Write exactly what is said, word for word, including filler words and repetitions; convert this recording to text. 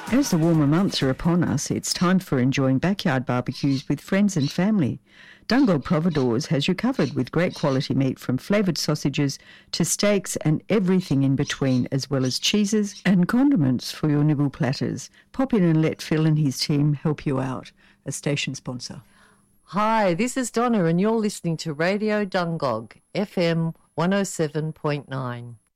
As the warmer months are upon us, it's time for enjoying backyard barbecues with friends and family. Dungog Providores has you covered with great quality meat from flavoured sausages to steaks and everything in between, as well as cheeses and condiments for your nibble platters. Pop in and let Phil and his team help you out. A station sponsor. Hi, this is Donna and you're listening to Radio Dungog, F M one oh seven point nine.